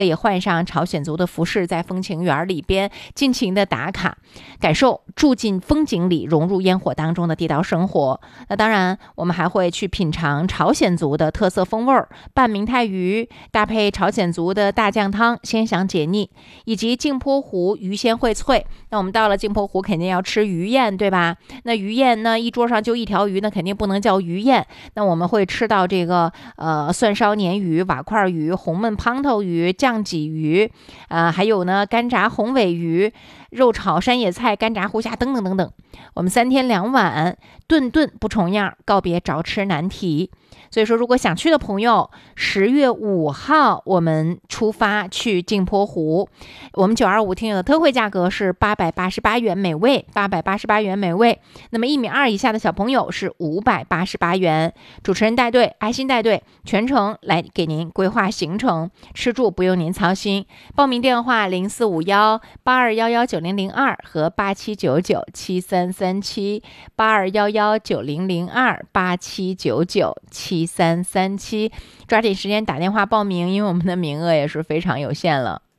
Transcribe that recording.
也换上朝鲜族的服饰，在风情园里边尽情的打卡，感受住进风景里融入烟火当中的地道生活。那当然我们还会去品尝朝鲜族的特色风味，拌明太鱼搭配朝鲜族的大酱汤，鲜香解腻，以及镜泊湖鱼鲜荟萃。那我们到了镜泊湖肯定要吃鱼宴，对吧？那鱼宴呢，一桌上就一条鱼，那肯定不能叫鱼宴。那我们会吃到这个蒜烧鲶鱼、瓦块鱼、红焖胖头鱼、酱鲫鱼，还有呢干炸红尾鱼、肉炒山野菜、干炸湖虾等等等等。我们3天2晚，顿顿不重样，告别找吃难题。所以说，如果想去的朋友，10月5号我们出发去镜泊湖。我们925听友的特惠价格是888元每位，888元每位。那么1.2米以下的小朋友是588元。主持人带队，爱心带队，全程来给您规划行程，吃住不用您操心。报名电话045182119002和87997337，8211900287997337，抓紧时间打电话报名，因为我们的名额也是非常有限了。